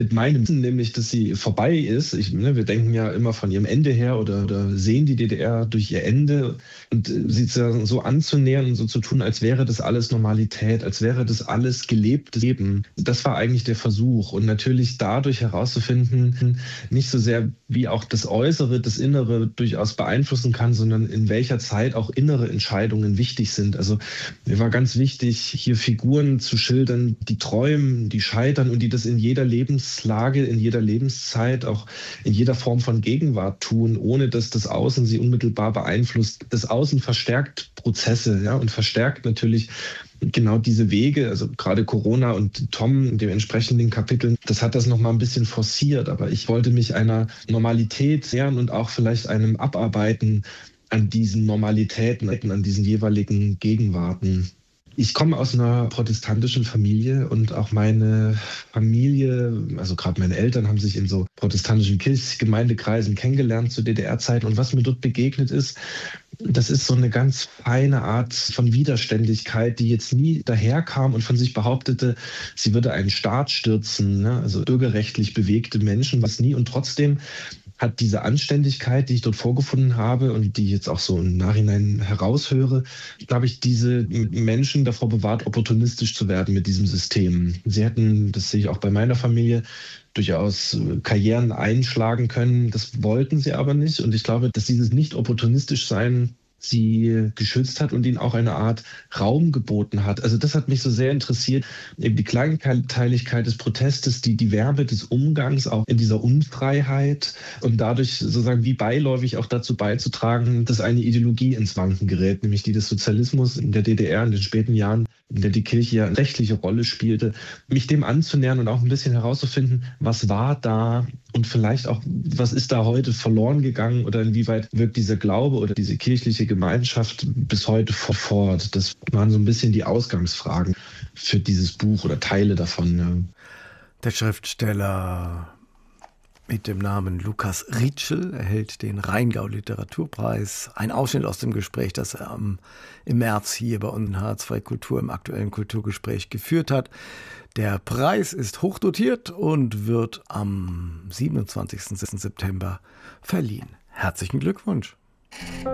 mit meinem Wissen, nämlich, dass sie vorbei ist. Wir denken ja immer von ihrem Ende her oder sehen die DDR durch ihr Ende und sie so anzunähern und so zu tun, als wäre das alles Normalität, als wäre das alles gelebtes Leben. Das war eigentlich der Versuch und natürlich dadurch herauszufinden, nicht so sehr wie auch das Äußere, das Innere durchaus beeinflussen kann, sondern in welcher Zeit auch innere Entscheidungen wichtig sind. Also mir war ganz wichtig, hier Figuren zu schildern, die träumen, die scheitern und die das in jeder Lebenslage, in jeder Lebenszeit, auch in jeder Form von Gegenwart tun, ohne dass das Außen sie unmittelbar beeinflusst. Das Außen verstärkt Prozesse, ja, und verstärkt natürlich genau diese Wege, also gerade Corona und Tom in dem entsprechenden Kapiteln, das hat das nochmal ein bisschen forciert. Aber ich wollte mich einer Normalität nähern und auch vielleicht einem Abarbeiten an diesen Normalitäten, an diesen jeweiligen Gegenwarten. Ich komme aus einer protestantischen Familie und auch meine Familie, also gerade meine Eltern haben sich in so protestantischen Gemeindekreisen kennengelernt zu DDR-Zeiten. Und was mir dort begegnet ist, das ist so eine ganz feine Art von Widerständigkeit, die jetzt nie daherkam und von sich behauptete, sie würde einen Staat stürzen, ne? Also bürgerrechtlich bewegte Menschen, was nie. Und trotzdem hat diese Anständigkeit, die ich dort vorgefunden habe und die ich jetzt auch so im Nachhinein heraushöre, glaube ich, diese Menschen davor bewahrt, opportunistisch zu werden mit diesem System. Sie hätten, das sehe ich auch bei meiner Familie, durchaus Karrieren einschlagen können. Das wollten sie aber nicht. Und ich glaube, dass dieses nicht opportunistisch sein sie geschützt hat und ihnen auch eine Art Raum geboten hat. Also das hat mich so sehr interessiert, eben die Kleinteiligkeit des Protestes, die Wärme des Umgangs auch in dieser Unfreiheit und dadurch sozusagen wie beiläufig auch dazu beizutragen, dass eine Ideologie ins Wanken gerät, nämlich die des Sozialismus in der DDR in den späten Jahren, in der die Kirche ja eine rechtliche Rolle spielte, mich dem anzunähern und auch ein bisschen herauszufinden, was war da und vielleicht auch, was ist da heute verloren gegangen oder inwieweit wirkt dieser Glaube oder diese kirchliche Gemeinschaft bis heute fort. Das waren so ein bisschen die Ausgangsfragen für dieses Buch oder Teile davon. Ja. Der Schriftsteller mit dem Namen Lukas Rietschel erhält den Rheingau-Literaturpreis. Ein Ausschnitt aus dem Gespräch, das er im März hier bei uns in H2 Kultur im aktuellen Kulturgespräch geführt hat. Der Preis ist hochdotiert und wird am 27. September verliehen. Herzlichen Glückwunsch!